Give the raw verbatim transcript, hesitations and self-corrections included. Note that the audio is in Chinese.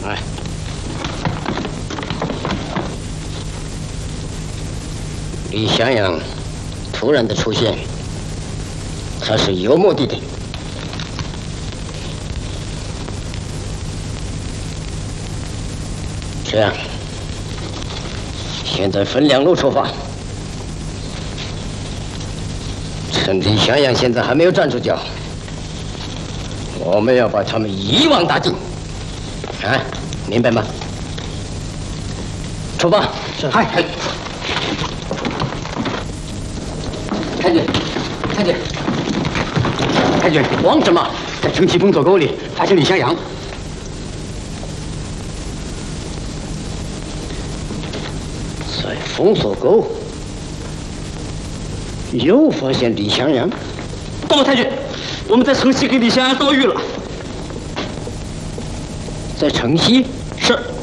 哎，李襄阳突然的出现，他是有目的的。这样，现在分两路出发。趁李襄阳现在还没有站住脚，我们要把他们一网打尽。啊，明白吗？出发！是。嗨，嗨。太君，太君，太君，王什么？在城西封锁沟里发现李襄阳。在封锁沟又发现李襄阳。报告太君，我们在城西给李襄阳遭遇了。在城西？是。